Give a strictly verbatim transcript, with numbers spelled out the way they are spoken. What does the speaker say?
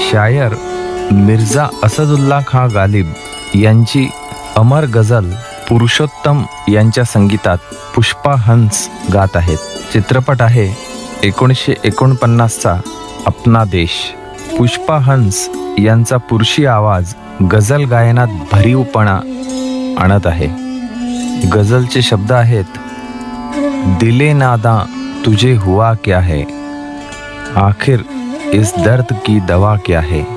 शायर मिर्झा असदुल्ला खां गालिब यांची अमर गझल पुरुषोत्तम यांच्या संगीतात पुष्पा हंस गात आहेत. चित्रपट आहे एकोणीसशे एकोणपन्नासचा अपना देश. पुष्पा हंस यांचा पुरुषी आवाज गझल गायनात भरीवपणा आणत आहे. गझलचे शब्द आहेत, दिले नादा तुझे हुआ क्या है, आखिर इस दर्द की दवा क्या है.